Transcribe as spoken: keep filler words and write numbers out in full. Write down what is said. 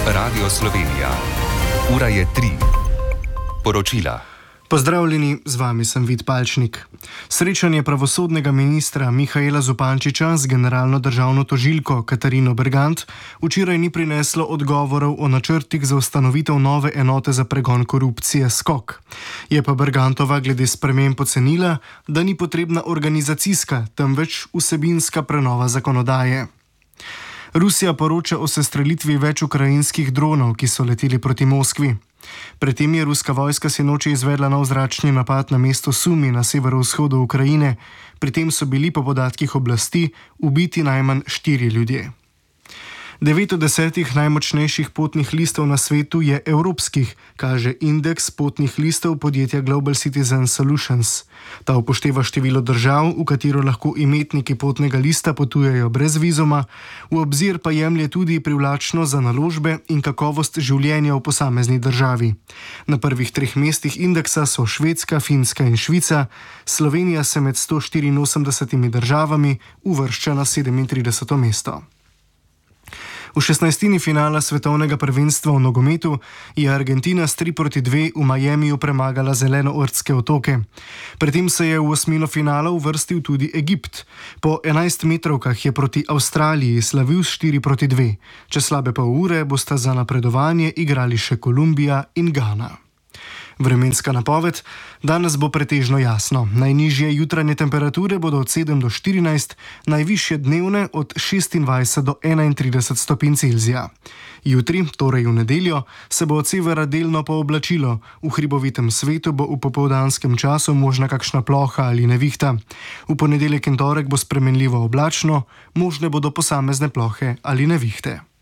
Radio Slovenija. Ura je tri. Poročila. Pozdravljeni, z vami sem Vid Palčnik. Srečanje pravosodnega ministra Mihaela Zupančiča z generalno državno tožilko Katarino Bergant včeraj ni prineslo odgovorov o načrtih za ustanovitev nove enote za pregon korupcije Skok. Je pa Bergantova glede sprememb ocenila, da ni potrebna organizacijska, temveč vsebinska prenova zakonodaje. Rusija poroča o sestrelitvi več ukrajinskih dronov, ki so leteli proti Moskvi. Predtem je ruska vojska sinoči izvedla nov zračni napad na mesto Sumi na severovzhodu Ukrajine. Pri tem so bili po podatkih oblasti ubiti najmanj štiri ljudje. Devet od desetih najmočnejših potnih listov na svetu je evropskih, kaže indeks potnih listov podjetja Global Citizen Solutions. Ta upošteva število držav, v katero lahko imetniki potnega lista potujejo brez vizuma, v obzir pa jemlje tudi privlačnost za naložbe in kakovost življenja v posamezni državi. Na prvih treh mestih indeksa so Švedska, Finska in Švica, Slovenija se med sto štiriinosemdesetimi državami uvršča na sedemintrideseto mesto. V šestnajstini finala svetovnega prvenstva v nogometu je Argentina s tri proti dve v Miamiju premagala Zelenoortske otoke. Predtem se je v osmino finala uvrstil tudi Egipt. Po enajstmetrovkah je proti Avstraliji slavil s štiri proti dve. Čez slabe pol ure bosta za napredovanje igrali še Kolumbija in Gana. Vremenska napoved. Danes bo pretežno jasno. Najnižje jutranje temperature bodo od sedem do štirinajst, najvišje dnevne od šestindvajset do enaintrideset stopinj Celzija. Jutri, torej v nedeljo, se bo od severa delno pooblačilo. V hribovitem svetu bo v popoldanskem času možna kakšna ploha ali nevihta. V ponedeljek in torek bo spremenljivo oblačno, možne bodo posamezne plohe ali nevihte.